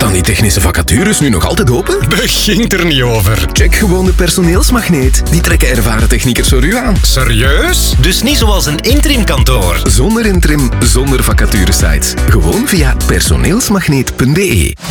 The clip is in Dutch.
Staan die technische vacatures nu nog altijd open? Begint er niet over. Check gewoon de personeelsmagneet. Die trekken ervaren techniekers voor u aan. Serieus? Dus niet zoals een interimkantoor. Zonder interim, zonder vacaturesites. Gewoon via personeelsmagneet.be.